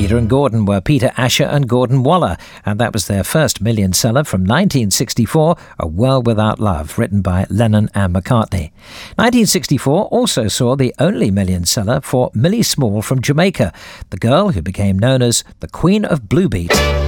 Peter and Gordon were Peter Asher and Gordon Waller, and that was their first million seller from 1964, A World Without Love, written by Lennon and McCartney. 1964 also saw the only million seller for Millie Small from Jamaica, the girl who became known as the Queen of Bluebeat.